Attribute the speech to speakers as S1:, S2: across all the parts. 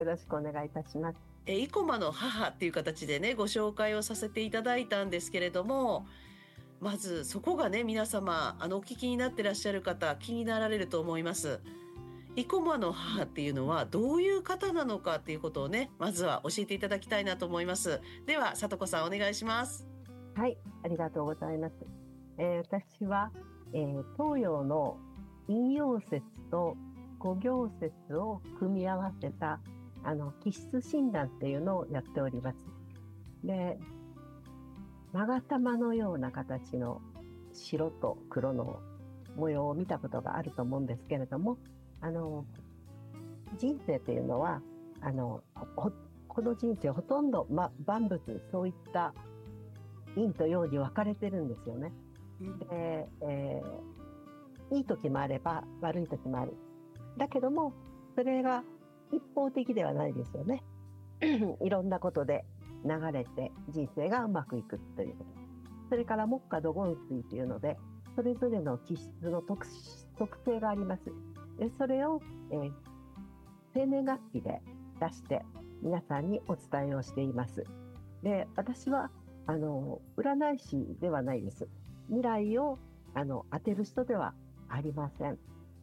S1: ろしくお願いいたします。
S2: 生駒の母っていう形でね、ご紹介をさせていただいたんですけれども、まずそこがね、皆様、お聞きになってらっしゃる方、気になられると思います。生駒の母っていうのはどういう方なのかっていうことをね、まずは教えていただきたいなと思います。では、さとこさんお願いします。
S1: はい、ありがとうございます。私は、東洋の陰陽説と五行説を組み合わせた気質診断っていうのをやっております。で、勾玉のような形の白と黒の模様を見たことがあると思うんですけれども、あの人生っていうのはこの人生ほとんど、万物そういった陰と陽に分かれてるんですよね。で、いい時もあれば悪い時もある。だけどもそれが一方的ではないですよね。いろんなことで流れて人生がうまくいくということ。それから木火土金水というのでそれぞれの気質の特性があります。でそれを、生年月日で出して皆さんにお伝えをしています。で、私は占い師ではないです。未来を当てる人ではありません。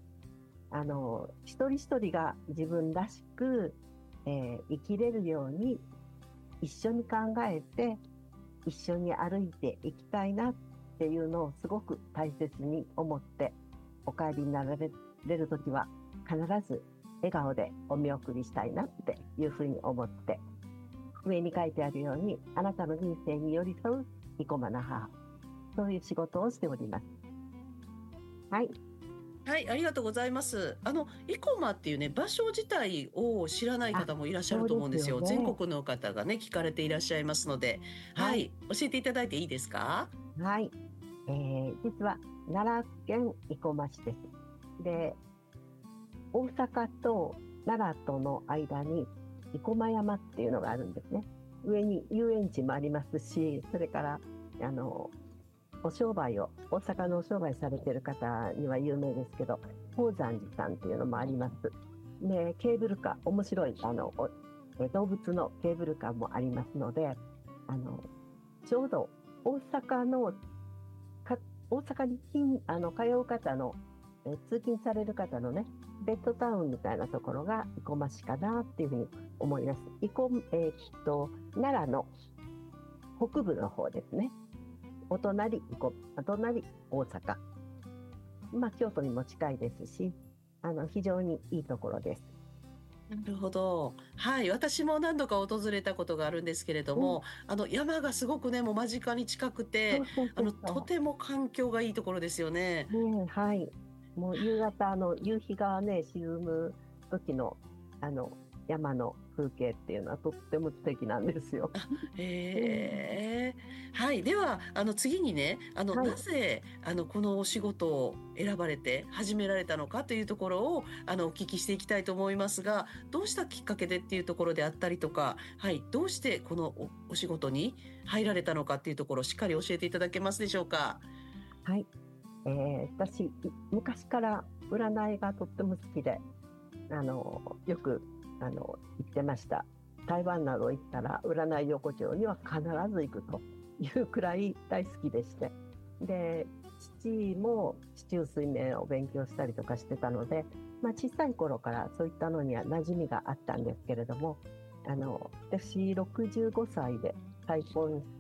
S1: 一人一人が自分らしく、生きれるように一緒に考えて一緒に歩いていきたいなっていうのをすごく大切に思ってお帰りになられる時は必ず笑顔でお見送りしたいなっていうふうに思って、上に書いてあるようにあなたの人生に寄り添う生駒の母、そういう仕事をしております。はい。
S2: はい、ありがとうございます。生駒っていうね、場所自体を知らない
S1: あ、
S2: 方もいらっしゃると
S1: そうです
S2: 思うんですよ。全
S1: よね。
S2: 国の方がね、聞かれていらっしゃいますので、は
S1: はい。
S2: い、教えていただいていいですか？
S1: はい。実は奈良県生駒市です。で、大阪と奈良との間に生駒山っていうのがあるんですね。上に遊園地もありますし、それからあのお商売を大阪のお商売されている方には有名ですけど、宝山寺さんっていうのもあります。で、ケーブルカー、面白い動物のケーブルカーもありますので、あのちょうど大阪のか大阪に通う方の、通勤される方のね、ベッドタウンみたいなところが生駒市かなっていうふうに思います。奈良の北部の方ですね。お隣大阪。京都にも近いですし、非常にいいところです。
S2: なるほど。はい。私も何度か訪れたことがあるんですけれど
S1: うん、
S2: も、山がすごくね、もう間近に近くて、
S1: そうそうそうそ
S2: とても環境がいいところですよね。
S1: う。ねえ、はい。もう夕方夕日がね、沈む時の、あの、山の風景っていうのはとっても素敵なんですよ。うん、
S2: へえ。はい。では、次にね、
S1: はい。
S2: なぜ、このお仕事を選ばれて始められたのかというところを、お聞きしていきたいと思いますが、どうしたきっかけでっていうところであったりとか、はい。どうしてこのお仕事に入られたのかっていうところをしっかり教えていただけますでしょうか？
S1: はい。私、昔から占いがとっても好きで、よく、行ってました。台湾など行ったら、占い横丁には必ず行くというくらい大好きでして。で、父も四柱推命を勉強したりとかしてたので、小さい頃からそういったのには馴染みがあったんですけれども、私、65歳で再婚して、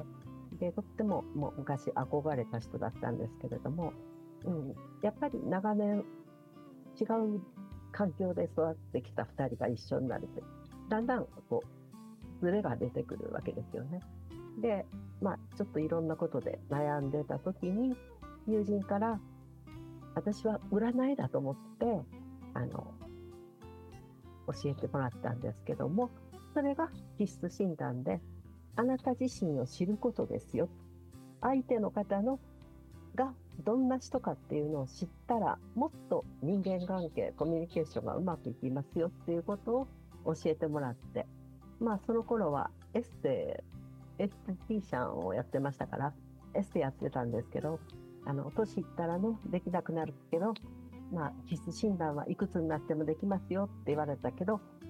S1: で、とってももう昔憧れた人だったんですけれども、うん、やっぱり長年違う環境で育ってきた2人が一緒になると、だんだんズレが出てくるわけですよね。で、ちょっといろんなことで悩んでた時に、友人から私は占いだと思ってあの教えてもらったんですけども、それが気質診断で、あなた自身を知ることですよ。相手の方のがどんな人かっていうのを知ったら、もっと人間関係、コミュニケーションがうまくいきますよっていうことを教えてもらって、その頃はエステティシャンをやってましたから、エステやってたんですけど、年いったらね、できなくなるけど、気質診断はいくつになってもできますよって言われたけど、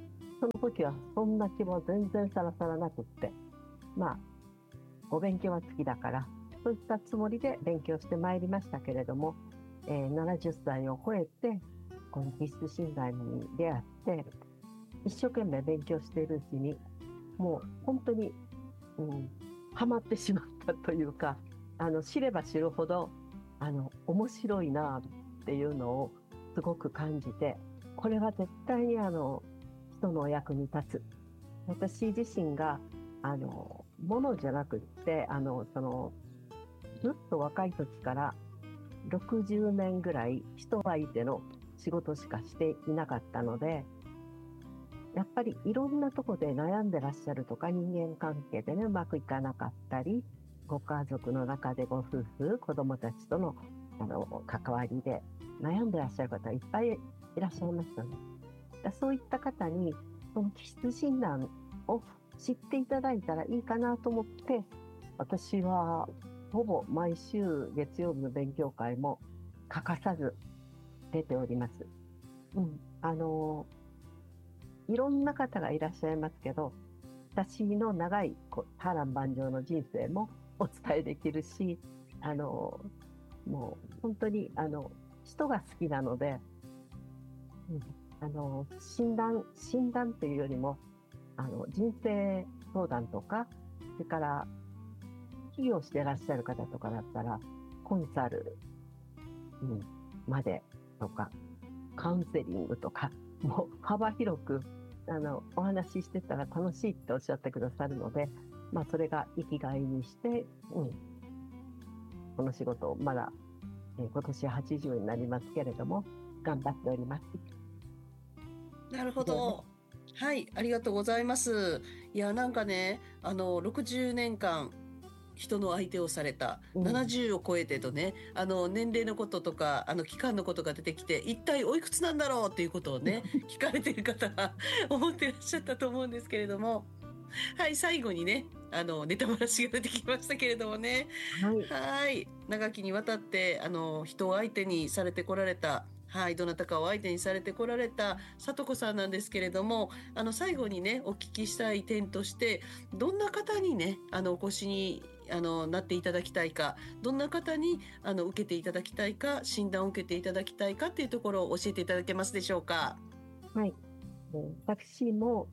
S1: その時はそんな気も全然さらさらなくって、まあ、お勉強は好きだから、そういったつもりで勉強してまいりましたけれども、70歳を超えて、この気質診断に出会って、一生懸命勉強しているうちに、もう本当に、ハマってしまったというか、知れば知るほど、面白いなっていうのをすごく感じて、これは絶対に人のお役に立つ。私自身が、ものじゃなくって、ずっと若い時から60年ぐらい人相手の仕事しかしていなかったので、やっぱりいろんなとこで悩んでらっしゃるとか、人間関係でね、うまくいかなかったり、ご家族の中でご夫婦、子供たちとの、関わりで悩んでらっしゃる方いっぱいいらっしゃいますよね。そういった方に、その気質診断を知っていただいたらいいかなと思って、私はほぼ毎週月曜日の勉強会も欠かさず出ております。いろんな方がいらっしゃいますけど、私の長い波乱万丈の人生もお伝えできるし、もう本当に人が好きなので、診断っていうよりも人生相談とか、それから起業してらっしゃる方とかだったらコンサル、までとか、カウンセリングとか、もう幅広くお話ししてたら楽しいっておっしゃってくださるので、それが生きがいにして、この仕事をまだ、今年80になりますけれども頑張っております。
S2: なるほど。はい、ありがとうございます。いや、なんかね、60年間人の相手をされた、70を超えてとね、年齢のこととか、期間のことが出てきて、一体おいくつなんだろうっていうことをね、聞かれている方は思ってらっしゃったと思うんですけれども、はい、最後にね、ネタバラシが出てきましたけれどもね、はい、長きにわたって、人を相手にされてこられた、はい、どなたかを相手にされてこられた聡子さんなんですけれども、最後にね、お聞きしたい点として、どんな方にね、お越しになっていただきたいか、どんな方に受けていただきたいか、診断を受けていただきたいかっていうところを教えていただけますでしょうか。
S1: はい、私も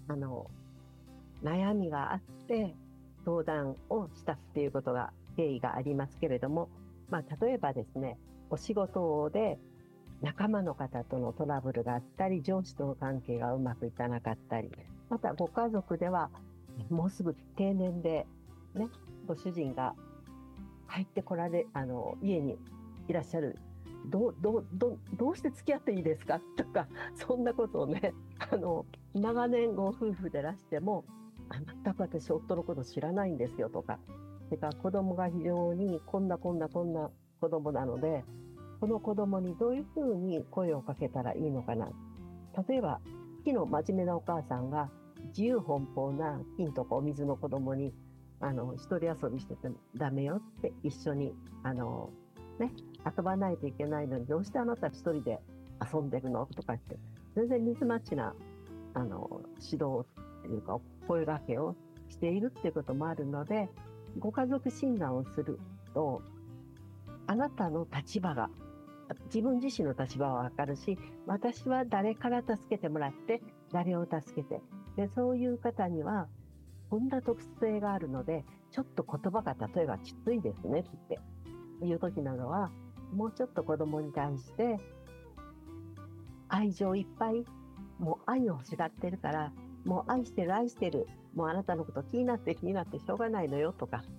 S1: 悩みがあって相談をしたっていうことが経緯がありますけれども、例えばですね、お仕事で仲間の方とのトラブルがあったり、上司との関係がうまくいかなかったり、またご家族ではもうすぐ定年で、ね、ご主人が入ってこられ、家にいらっしゃる。どうして付き合っていいですかとか、そんなことをね、長年ご夫婦でらしても、全く私夫のこと知らないんですよとか、それから子供が非常にこんな子供なので、この子供にどういうふうに声をかけたらいいのかな。例えば、昨日真面目なお母さんが自由奔放な金とかお水の子供に一人遊びしててダメよって一緒に遊ばないといけないのに、どうしてあなた一人で遊んでるのとか言って、全然ミスマッチな指導というか声掛けをしているっていうこともあるので、ご家族診断をすると、あなたの立場が、自分自身の立場はわかるし、私は誰から助けてもらって誰を助けて、でそういう方にはこんな特性があるので、ちょっと言葉が例えばきついですねっていう時などは、もうちょっと子供に対して愛情いっぱい、もう愛を欲しがってるから、もう愛してる、もうあなたのこと気になってしょうがないのよとか、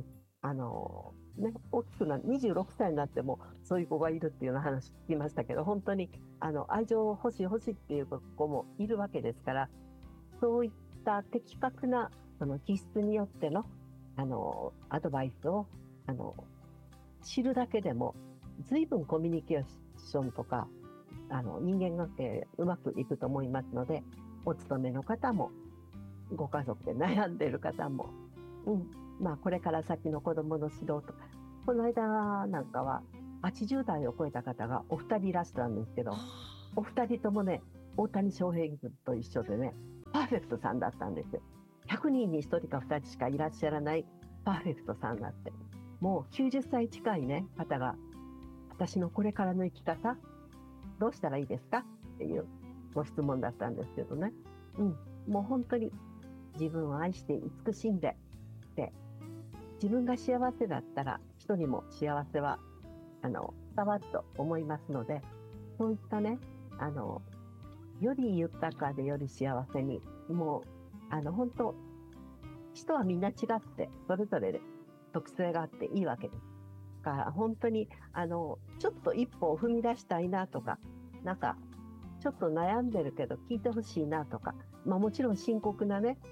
S1: 大きくな26歳になってもそういう子がいるっていうような話聞きましたけど、本当に愛情欲しいっていう子もいるわけですから、そういった的確なその気質によってのアドバイスを知るだけでも随分コミュニケーションとか人間関係うまくいくと思いますので、お勤めの方もご家族で悩んでいる方も、これから先の子どもの指導とか、この間なんかは80代を超えた方がお二人いらっしゃるんですけど、お二人ともね、 大谷翔平君と一緒でね、パーフェクトさんだったんですよ。100人に1人か2人しかいらっしゃらないパーフェクトさんだって。もう90歳近いね、方が、私のこれからの生き方、どうしたらいいですかっていうご質問だったんですけどね。もう本当に自分を愛して慈しんで、で、自分が幸せだったら人にも幸せは伝わると思いますので、そういったね、より豊かでより幸せに、もう本当人はみんな違ってそれぞれで特性があっていいわけですから、本当にちょっと一歩を踏み出したいなとか、なんかちょっと悩んでるけど聞いてほしいなとか、もちろん深刻なね、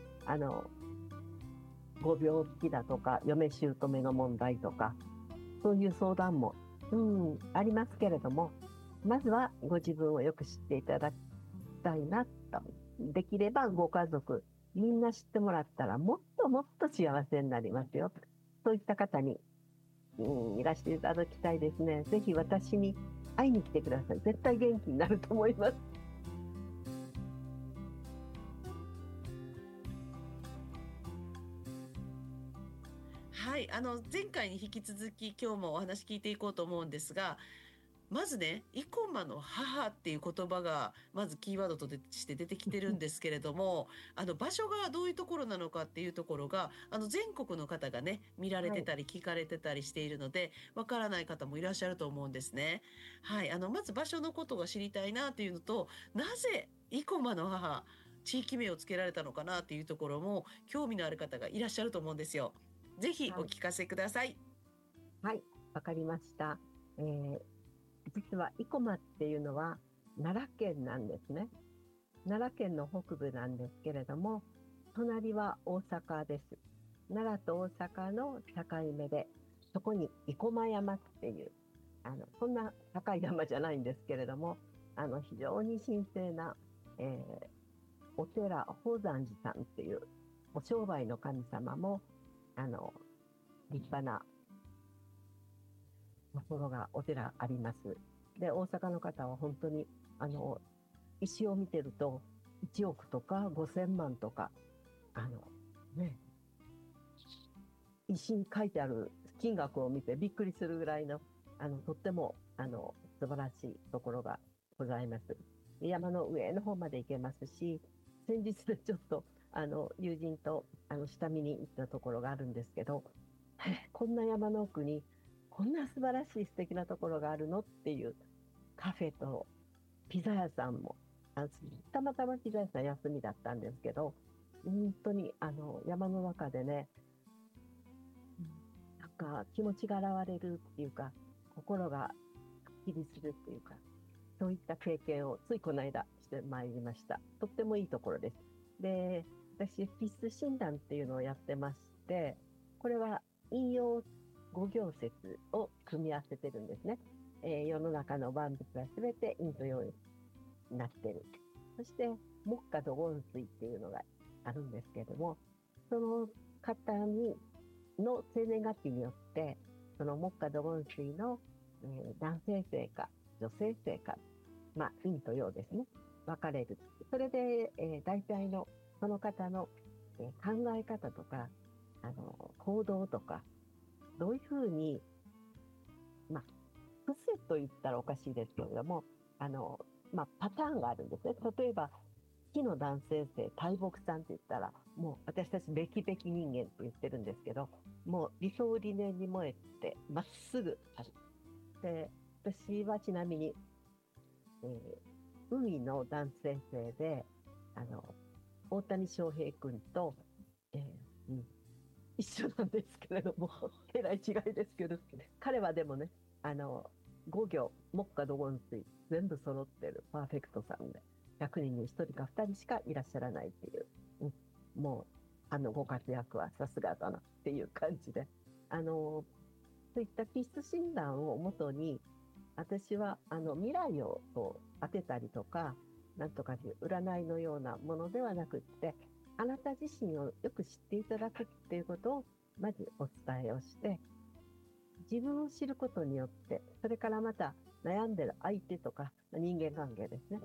S1: ご病気だとか嫁姑の問題とか、そういう相談も、ありますけれども、まずはご自分をよく知っていただきたいなと。できればご家族みんな知ってもらったらもっともっと幸せになりますよ。そういった方に、いらしていただきたいですね。ぜひ私に会いに来てください。絶対元気になると思います。
S2: はい、前回に引き続き今日もお話聞いていこうと思うんですが、まずね、生駒の母っていう言葉がまずキーワードとして出てきてるんですけれども、場所がどういうところなのかっていうところが、全国の方がね、見られ
S1: はい。
S2: てたり聞かれてたりしているので、わからない方もいらっしゃると思うんですね。はい、まず場所のことが知りたいなっていうのと、なぜ生駒の母、地域名をつけられたのかなっていうところも興味のある方がいらっしゃると思うんですよ。ぜひお
S1: はい。
S2: 聞かせください。
S1: はい。わかりました。えー実は生駒っていうのは奈良県なんですね。奈良県の北部なんですけれども、隣は大阪です。奈良と大阪の境目で、そこに生駒山っていう、そんな高い山じゃないんですけれども、非常に神聖な、えーお寺、宝山寺さんっていう、お商売の神様も、あの、立派なところが、お寺あります。で、大阪の方は本当に、石を見てると、1億とか5000万とか、あの、ね、石に書いてある金額を見てびっくりするぐらいの、とっても、素晴らしいところがございます。山の上の方まで行けますし、先日でちょっと、友人と、下見に行ったところがあるんですけど、こんな山の奥に、こんな素晴らしい素敵なところがあるのっていうカフェとピザ屋さんも、あたまたまピザ屋さん休みだったんですけど、本当に山の中でね、なんか気持ちが現れるっていうか、心がすっきりするっていうか、そういった経験をついこの間してまいりました。とってもいいところです。で、私、フィス診断っていうのをやってまして、これは引用語行説を組み合わせてるんですね。世の中の万物はすべて陰と陽になってる。そして、木下土金水っていうのがあるんですけれども、その方の生年月日によって、その木下土金水の、男性性か女性性か、陰と陽ですね、分かれる。それで、大体のその方の、考え方とか、行動とか、どういうふうに、まあ、癖と言ったらおかしいですけれども、パターンがあるんですね。例えば、木の男性性、大木さんって言ったら、もう私たちべきべき人間って言ってるんですけど、もう理想理念に燃えてまっすぐある。で、私はちなみに、え海の男性性で、大谷翔平君と、えーうん、一緒なんですけれども、えらい違いですけど、彼はでもね、5行、木下土金水、全部揃ってるパーフェクトさんで、100人に1人か2人しかいらっしゃらないっていう、もう、ご活躍はさすがだなっていう感じで、そういった気質診断をもとに、私は未来をこう当てたりとか、なんとかいう占いのようなものではなくって、あなた自身をよく知っていただくっていうことをまずお伝えをして、自分を知ることによって、それからまた悩んでる相手とか人間関係ですね。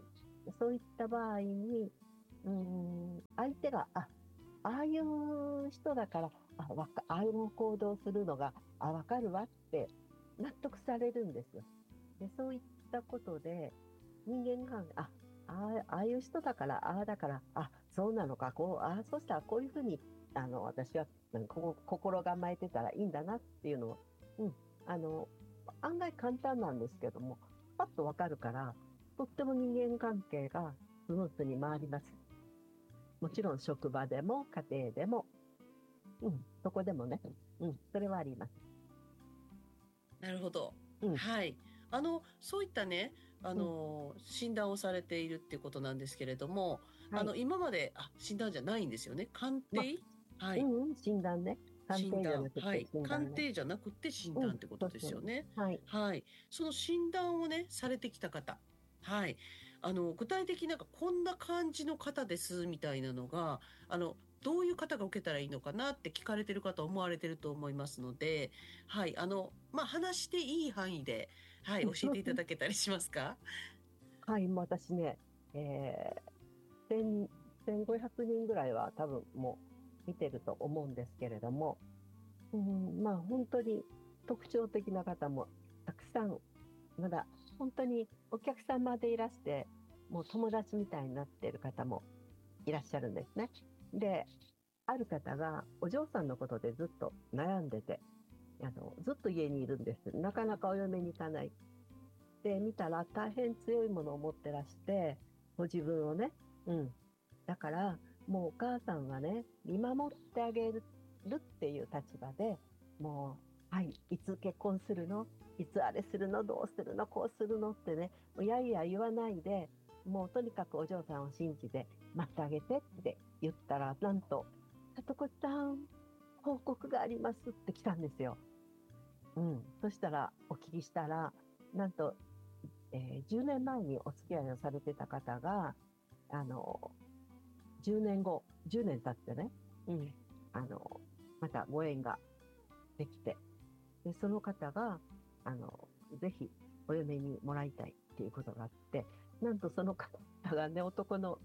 S1: そういった場合に、相手が、ああいう人だから、ああいう行動するのが、わかるわって納得されるんですよ。で、そういったことで、人間関係、ああいう人だから、ああだから、そうなのか、そうしたらこういうふうに、私は、心構えてたらいいんだなっていうのを、うん、あの、案外簡単なんですけども、パッとわかるから、とっても人間関係がスムーズに回ります。もちろん職場でも家庭でも、どこでもね、それはあります。
S2: なるほど。
S1: うん、
S2: はい。そういったね、
S1: うん、
S2: 診断をされているっていうことなんですけれども、
S1: はい。
S2: 今まで、診断じゃないんですよね。鑑
S1: まあ、
S2: 定。はい。
S1: 診断ね。鑑定じゃ
S2: 診断。
S1: なくて
S2: はい。
S1: 診断ね。
S2: 鑑定じゃなくて診
S1: うん、
S2: 断ってこと
S1: そうそう。
S2: ですよね。
S1: はい。
S2: はい。その診断をね、されてきた方。はい。具体的なんかこんな感じの方ですみたいなのが、どういう方が受けたらいいのかなって聞かれてる方思われてると思いますので、はい。話していい範囲で、はい。教えていただけたりしますか？
S1: はい、もう私ね、えー、1500人ぐらいは多分もう見てると思うんですけれども、まあ本当に特徴的な方もたくさん、まだ本当にお客様でいらして、もう友達みたいになっている方もいらっしゃるんですね。で、ある方がお嬢さんのことでずっと悩んでて、ずっと家にいるんです。なかなかお嫁に行かない。で、見たら大変強いものを持ってらして、ご自分をね、うん。だから、もうお母さんはね、見守ってあげるっていう立場で、もう、はい、いつ結婚するの、いつあれするの、どうするの、こうするのってね、もういやいや言わないで、もうとにかくお嬢さんを信じて待ってあげてって言ったら、なんと、さとこさん、報告がありますって来たんですよ。そしたら、お聞きしたら、なんと、10年前にお付き合いをされてた方が、あの、10年後、10年経ってね、うん、あの、またご縁ができて、で、その方が、あの、ぜひお嫁にもらいたいっていうことがあって、なんとその方がね、男の、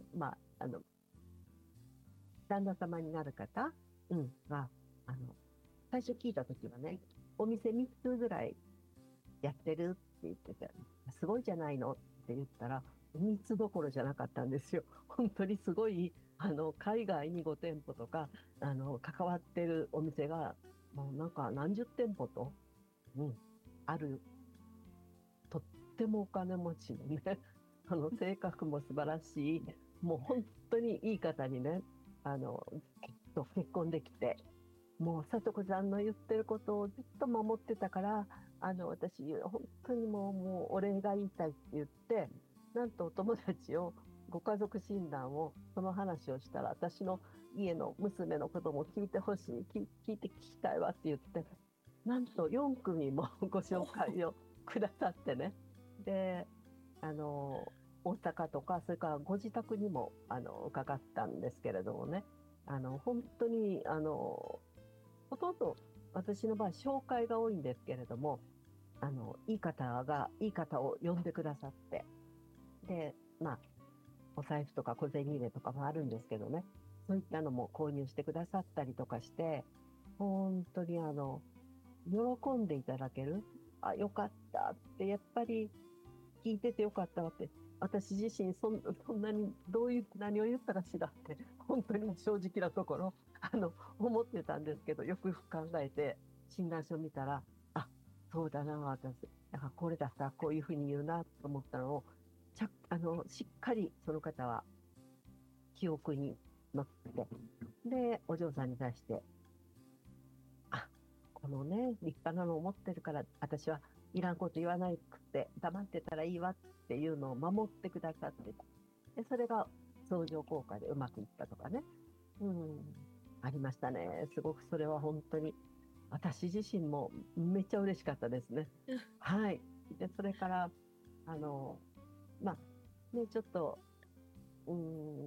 S1: 旦那様になる方、が、あの、最初聞いたときはね、お店3つぐらいやってるって言ってて、すごいじゃないのって言ったら、3つどころじゃなかったんですよ。本当にすごい、海外に5店舗とか、関わってるお店が、もうなんか何十店舗と、うん、ある、とってもお金持ちのね、性格も素晴らしい、もう本当にいい方にね、結婚できて、もう、さとこさんの言ってることをずっと守ってたから、私、本当にもうお礼が言いたいって言って、なんとお友達を、ご家族診断を、その話をしたら、私の家の娘のことも聞いてほしい、聞いて聞きたいわって言って、なんと4組もご紹介をくださってね。で、あの、大阪とか、それからご自宅にも、伺ったんですけれどもね、本当に、ほとんど私の場合、紹介が多いんですけれども、いい方を呼んでくださって、で、お財布とか小銭入れとかもあるんですけどね、そういったのも購入してくださったりとかして、本当に喜んでいただける、よかったって、やっぱり聞いててよかったわって、私自身そんなに何を言ったかしらって、本当に正直なところ、思ってたんですけど、よくよく考えて、診断書を見たら、そうだな、私。だからこれだったらこういうふうに言うなと思ったのを、しっかりその方は記憶に乗って、で、お嬢さんに対して、あ、このね、立派なのを持ってるから、私はいらんこと言わなくて、黙ってたらいいわっていうのを守ってくださってた。で、それが相乗効果でうまくいったとかね。うん、ありましたね。すごくそれは本当に、私自身もめっちゃ嬉しかったですね。はい。で、それから、あの、まちょっと、うん、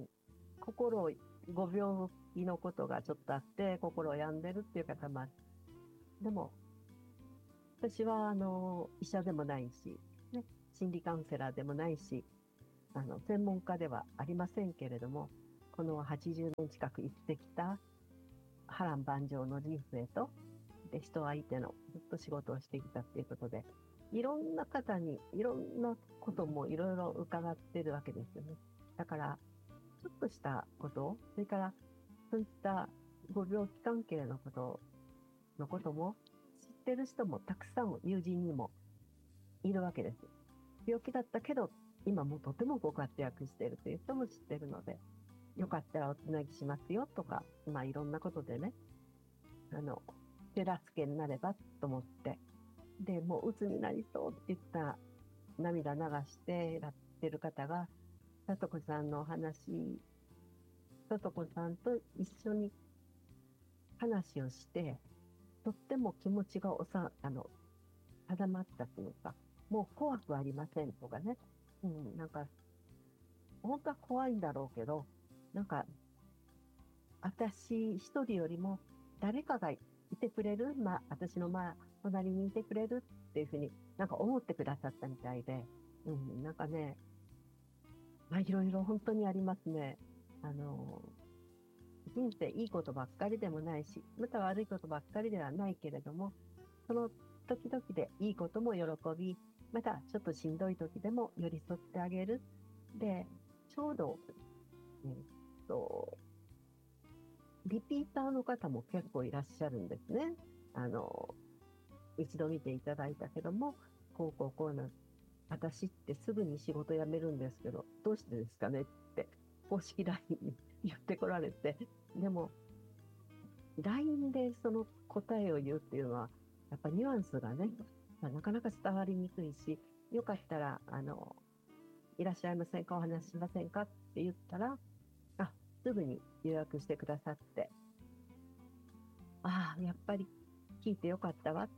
S1: 心を、ご病気のことがちょっとあって、心を病んでるっていう方もでも、私は、医者でもないし、ね、心理カウンセラーでもないし、 専門家ではありませんけれども、この80年近く生きてきた波乱万丈の人生と、で、人相手のずっと仕事をしてきたっていうことで、いろんな方にいろんなこともいろいろ伺ってるわけですよね。だから、ちょっとしたことそれからそういったご病気関係のことも知ってる人もたくさん友人にもいるわけです。病気だったけど、今もとてもご活躍しているという人も知ってるので、よかったらおつなぎしますよとか、まあいろんなことでね、手助けになればと思って、で、もう鬱になりそうって言った涙流してやってる方が、さとこさんのお話、さとこさんと一緒に話をして、とっても気持ちが定まったというか、もう怖くありませんとかね。なんか、本当は怖いんだろうけど、なんか、私一人よりも誰かがいてくれる、まあ、私の隣にいてくれるっていうふうになんか思ってくださったみたいで、なんかね、まあ、いろいろ本当にありますね。あの、人生いいことばっかりでもないし、また悪いことばっかりではないけれども、その時々でいいことも喜び、またちょっとしんどい時でも寄り添ってあげる。で、ちょうど、えっと、リピーターの方も結構いらっしゃるんですね。あの、一度見ていただいたけども、こうな、私ってすぐに仕事辞めるんですけど、どうしてですかねって公式 LINE に言ってこられて、でも LINE でその答えを言うっていうのは、やっぱニュアンスがね、まあ、なかなか伝わりにくいし、よかったら、いらっしゃいませんか、お話ししませんかって言ったら、あ、すぐに予約してくださって、ああ、やっぱり聞いてよかったわって、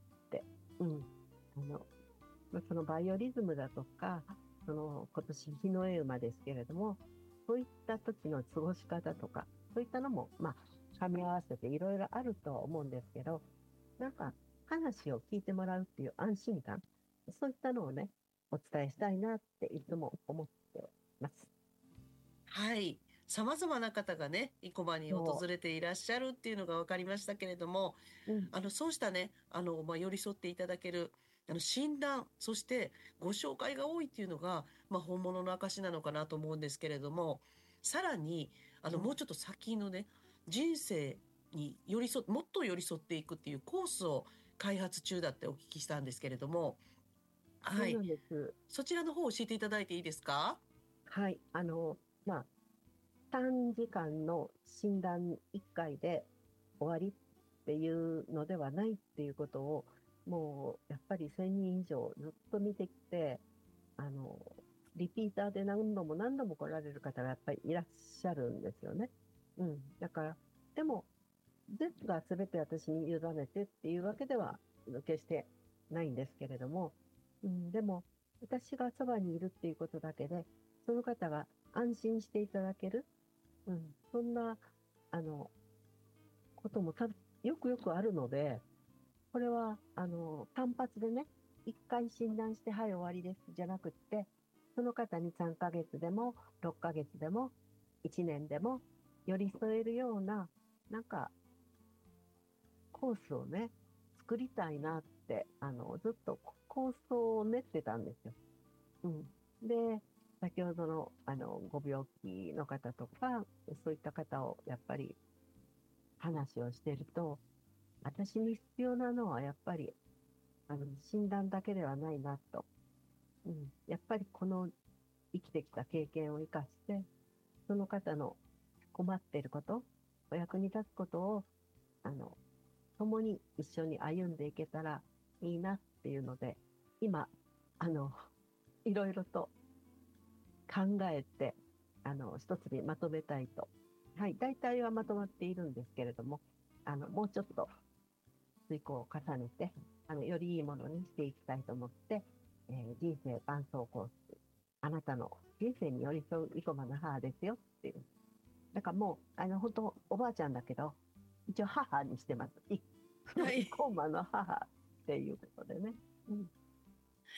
S1: うん。あの、そのバイオリズムだとか、今年日の絵馬ですけれども、そういった時の過ごし方とか、そういったのも、まあ、噛み合わせていろいろあるとは思うんですけど、なんか、話を聞いてもらうっていう安心感、そういったのをね、お伝えしたいなっていつも思ってます。
S2: はい。様々な方がね、生駒に訪
S1: そ
S2: れていらっしゃるっていうのが分かりましたけれども、
S1: う。
S2: そうしたね、寄り添っていただける、診断、そしてご紹介が多いっていうのが、本物の証なのかなと思うんですけれども、さらに、もうちょっと先のね、人生にもっと寄り添っていくっていうコースを開発中だってお聞きしたんですけれども、はい。
S1: そうなんです。
S2: そちらの方を教えていただいていいですか？
S1: はい。まあ、短時間の診断1回で終わりっていうのではないっていうことを、もうやっぱり1000人以上ずっと見てきて、あの、リピーターで何度も何度も来られる方がやっぱりいらっしゃるんですよね。だから、でも、全部が全て私に委ねてっていうわけでは決してないんですけれども、でも、私がそばにいるっていうことだけで、その方が安心していただける、そんな、あの、こともよくよくあるので、これは、単発でね、一回診断して、はい、終わりです、じゃなくって、その方に3ヶ月でも、6ヶ月でも、1年でも、寄り添えるような、なんか、コースをね、作りたいなって、ずっと構想を練ってたんですよ。うん。で、先ほどの、ご病気の方とか、そういった方を、やっぱり話をしてると、私に必要なのは、やっぱり、診断だけではないなと。やっぱりこの生きてきた経験を生かして、その方の困っていること、お役に立つことを、あの、共に一緒に歩んでいけたらいいなっていうので、今、あの、いろいろと考えて、一つにまとめたいと。はい、大体はまとまっているんですけれども、もうちょっと遂行を重ねて、よりいいものにしていきたいと思って、人生伴走コース、あなたの人生に寄り添う生駒の母ですよっていう。だからもう、本当おばあちゃんだけど、一応母にしてます。
S2: はい。
S1: 生駒の母っていうことでね。うん。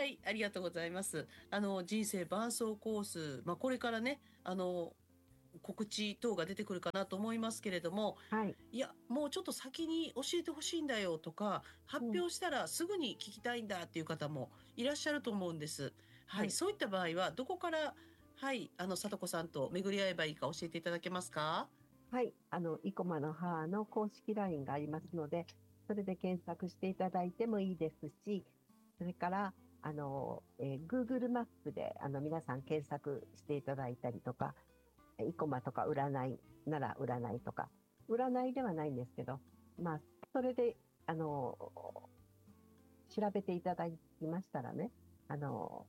S2: はい、ありがとうございます。人生伴走コース、これからね、告知等が出てくるかなと思いますけれども、
S1: はい。
S2: いや、もうちょっと先に教えてほしいんだよとか、発
S1: うん。
S2: 表したらすぐに聞きたいんだっていう方もいらっしゃると思うんです。はい、
S1: はい。
S2: そういった場合はどこから、はい、聡子さんと巡り合えばいいか教えていただけますか？
S1: はい。生駒の母の公式 LINE がありますので、それで検索していただいてもいいですし、それから、Google マップで、皆さん検索していただいたりとか、生駒とか占いなら占いとか、占いではないんですけど、まあ、それで、あの、調べていただきましたらね、あの、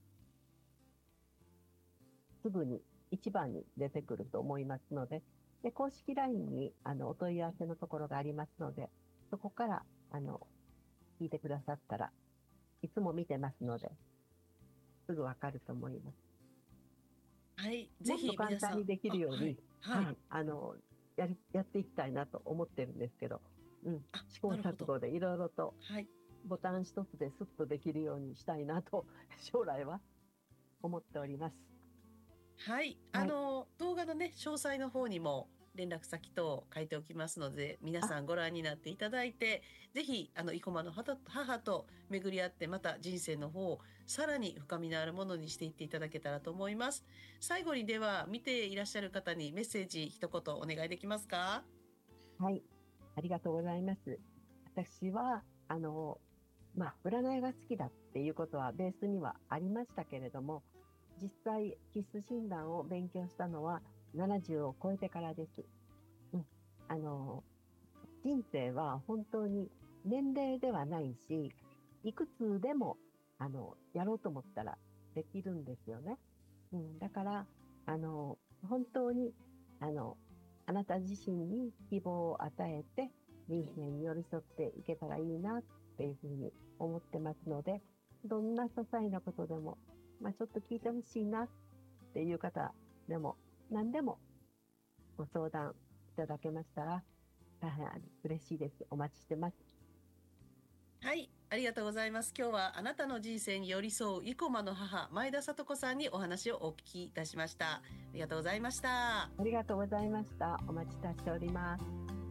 S1: すぐに一番に出てくると思いますので、で、公式 LINE にお問い合わせのところがありますので、そこから聞いてくださったらいつも見てますので、すぐわかると思います。
S2: はい、ぜ
S1: もっと
S2: ひ皆さん、
S1: 簡単にできるよう
S2: はい、
S1: に、
S2: はい。
S1: はい、やっていきたいなと思ってるんですけど、うん、試行
S2: なるほど。
S1: 錯誤でいろいろと
S2: はい。
S1: ボタン一つですっとできるようにしたいなと、将来は思っております。
S2: はい。
S1: はい。
S2: 動画のね、詳細の方にも連絡先等書いておきますので、皆
S1: あ、
S2: さんご覧になっていただいて、ぜひ、生駒の母と巡り合って、また人生の方をさらに深みのあるものにしていっていただけたらと思います。最後にでは、見ていらっしゃる方にメッセージ一言お願いできますか？
S1: はい。ありがとうございます。私は、占いが好きだっていうことはベースにはありましたけれども、実際、気質診断を勉強したのは70を超えてからです。うん。あの、人生は本当に年齢ではないし、いくつでも、やろうと思ったらできるんですよね。うん。だから、本当に、あの、あなた自身に希望を与えて、人生に寄り添っていけたらいいなっていうふうに思ってますので、どんな些細なことでも、ちょっと聞いてほしいなっていう方でも、何でもご相談いただけましたら、大変嬉しいです。お待ちしてます。
S2: はい。ありがとうございます。今日はあなたの人生に寄り添う生駒の母、前田聡子さんにお話をお聞きいたしました。ありがとうございました。
S1: ありがとうございました。お待ちしております。